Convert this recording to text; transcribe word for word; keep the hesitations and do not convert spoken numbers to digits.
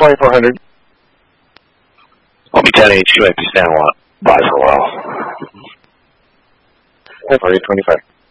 twenty-four hundred. I'll be ten H. You might be standing a lot by for a while. Sorry, twenty-five.